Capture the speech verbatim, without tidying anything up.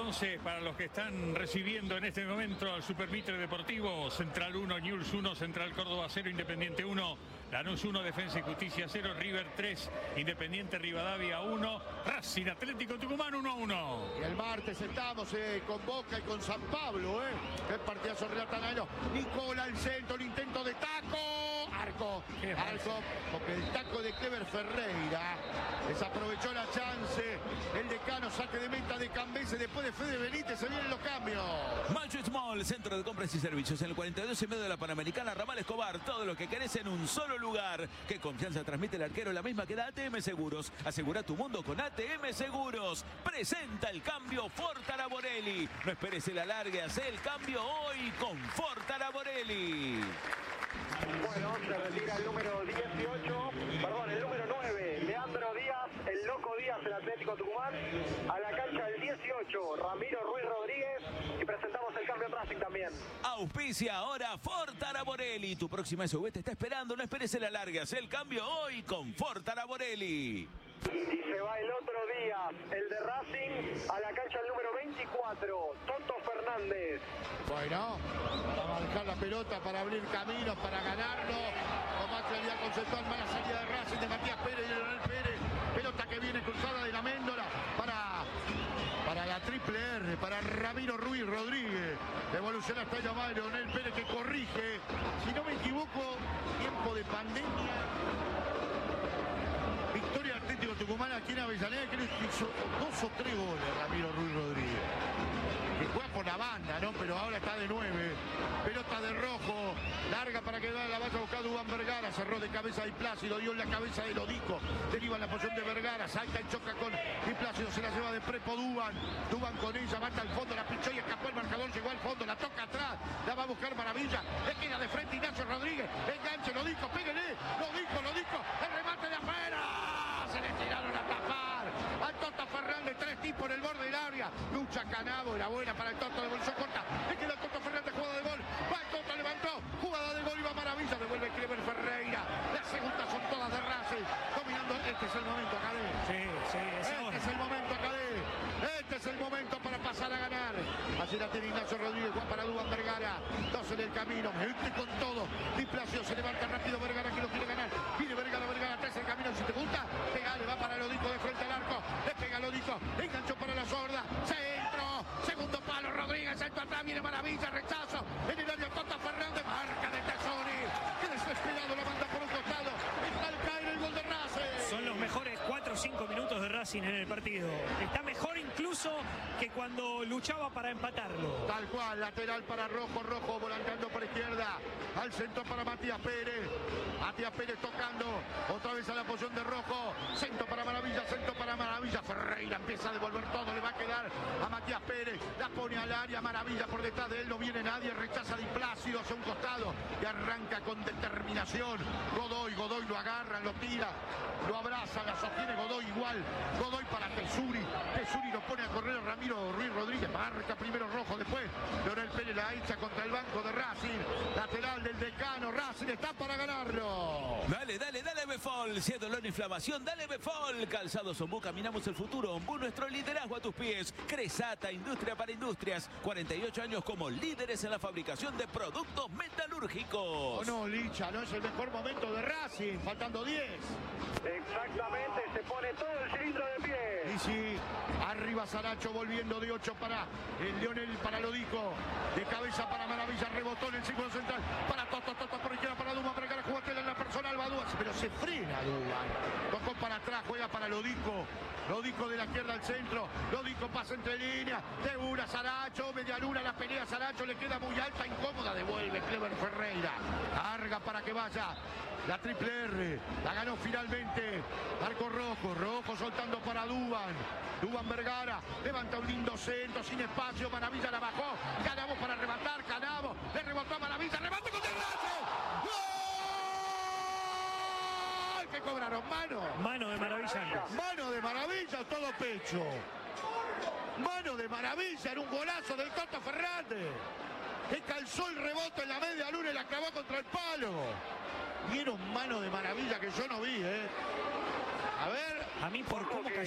entonces para los que están recibiendo en este momento al Super Mitre Deportivo. Central uno, Newell's uno, Central Córdoba cero, Independiente uno, Lanús uno, Defensa y Justicia cero, River tres, Independiente Rivadavia uno, Racing Atlético Tucumán uno a uno. Y el martes estamos eh, con Boca y con San Pablo, ¿eh? El partidazo relatan a Nicola al centro, el intento de taco, arco, arco, porque el taco de Clever Ferreira desaprovechó la chance. El decano saque de meta de Cambese, después de Fede Benítez se vienen los cambios. Macho Small, centro de compras y servicios en el cuarenta y dos y medio de la Panamericana, Ramal Escobar. Todo lo que querés en un solo lugar. Qué confianza transmite el arquero, la misma que da A T M Seguros. Asegura tu mundo con A T M Seguros. Presenta el cambio Ford Araborelli. No esperes el alargue, hace el cambio hoy con Ford Araborelli. Bueno, se retira el número dieciocho, perdón, el número nueve, Leandro Díaz, el loco Díaz, el Atlético Tucumán, a la cancha del dieciocho, Ramiro Ruiz Rodríguez, y presentamos el cambio Racing también. Auspicia ahora Ford Araborelli. Tu próxima S U V te está esperando, no esperes el alargue, haz el cambio hoy con Ford Araborelli. Y se va el otro día, el de Racing, a la cancha del número veinticuatro, Toto Fernández. Bueno, vamos a dejar la pelota para abrir caminos, para ganarlo. Con más claridad conceptual, mala salida de Racing, de Matías Pérez y de Leonel Pérez. Pelota que viene cruzada de la Méndola para, para la triple R, para Ramiro Ruiz Rodríguez. Evoluciona hasta llamar Leonel Pérez que corrige. Si no me equivoco, tiempo de pandemia. Victoria Atlético Tucumán aquí en Avellaneda, creo que hizo dos o tres goles Ramiro Ruiz Rodríguez. Que juega por la banda, ¿no? Pero ahora está de nueve. Pelota de Rojo. Larga para que la vaya a buscar Dubán Vergara. Cerró de cabeza Di Plácido. Dio en la cabeza de Lodico. Deriva en la posición de Vergara. Salta y choca con Di Plácido. Se la lleva de prepo Dubán. Dubán con ella. Mata al fondo. La pinchó y escapó el marcador. Llegó al fondo. La toca atrás. La va a buscar Maravilla. Le queda de frente Ignacio Rodríguez. Enganche. Lodico. Pégale. Lodico. Lodico. El remate de afuera. Se le tiraron a tapar. Al Toto Fernández. Tres tipos en el borde del área. Lucha Canabo. Era buena para el Toto de bolso corta. Le queda el Toto Fernández. Jugada de gol. Va el Toto. Levantó. Jugada de gol. Y va Maravilla. Devuelve Clever Ferreira. Las segundas son todas de Racing. Dominando. Este es el momento, Cadé. Sí, sí, es Este es el momento, Cadé. Este es el momento para pasar a ganar. Así la tiene Ignacio Rodríguez. Juan para Dubán Vergara. Dos en el camino. Este con todo. Di Plácido se levanta rápido. Vergara que lo quiere ganar. Viene Vergara. Vergara. Tres en el camino. Si te gusta, pegale. Va para Lodico de frente al arco. Le pega Lodico. Enganchó para la sorda. Centro. Segundo palo. Rodríguez. Centro atrás. Viene Maravilla. Rechazo. En el área Toto Fernández. Marca de Tesori. Que desesperado la manda por un costado. Está al caer el gol de Racing. Son los mejores cuatro o cinco minutos de Racing en el partido. Está mejor incluso que cuando luchaba para empatarlo. Tal cual, lateral para Rojo, Rojo volanteando por izquierda, al centro para Matías Pérez, Matías Pérez tocando, otra vez a la posición de Rojo, centro para Maravilla, centro para Maravilla, Ferreira empieza a devolver todo, le va a quedar a Matías Pérez, la pone al área, Maravilla por detrás de él, no viene nadie, rechaza Di Plácido hacia un costado y arranca con determinación, Godoy, Godoy lo agarra, lo tira, lo abraza, la sostiene Godoy igual, Godoy para Tesuri, Tesuri lo pone a correr Ramiro Ruiz Rodríguez, marca primero Rojo, después Leonel Pérez la echa contra el banco de Racing, lateral del decano, Racing está para ganarlo. Dale, dale, dale Befol, si es dolor e inflamación, dale Befol. Calzados Ombú, caminamos el futuro. Ombú, nuestro liderazgo a tus pies. Cresata, industria para industrias. cuarenta y ocho años como líderes en la fabricación de productos metalúrgicos. Oh no, Licha, no es el mejor momento de Racing, faltando diez. Exactamente, se pone todo el cilindro de pie. Y sí, arriba Saracho volviendo de ocho para el Leonel, para Lodico. De cabeza para Maravilla, rebotó en el círculo central. Para Toto, Toto por izquierda, para Duma, para acá, jugatela en la personal, va Duma, pero se frena Duma. Tocó para atrás, juega para Lodico. Lodico de la izquierda al centro. Lodico pasa entre líneas. De una, Saracho, media luna, la pelea Saracho, le queda muy alta, incómoda, devuelve Clever Ferreira. Carga para que vaya. La triple R, la ganó finalmente Arco Rojo, Rojo soltando para Dubán, Dubán Vergara, levanta un lindo centro, sin espacio, Maravilla la bajó, Canabo para rematar, Canabo, le rebotó a Maravilla, remate contra el Racing, ¡gol! ¿Qué cobraron? Mano. Mano de Maravilla. Mano de Maravilla, todo pecho. Mano de Maravilla, en un golazo del Toto Fernández, que calzó el rebote en la media luna y la clavó contra el palo. Vieron mano de Maravilla que yo no vi, ¿eh? A ver. A mí por cómo cayó.